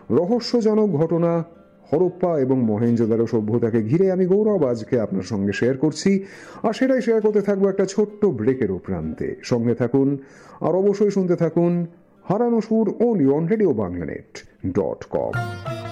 রহস্যজনক ঘটনা হরপ্পা এবং মহেঞ্জোদারো সভ্যতাকে ঘিরে আমি গৌরব আজকে আপনার সঙ্গে শেয়ার করছি, আর সেটাই শেয়ার করতে থাকবো একটা ছোট্ট ব্রেকের প্রান্তে। সঙ্গে থাকুন আর অবশ্যই শুনতে থাকুন হারানো সুর only on RadioBanglanet.com।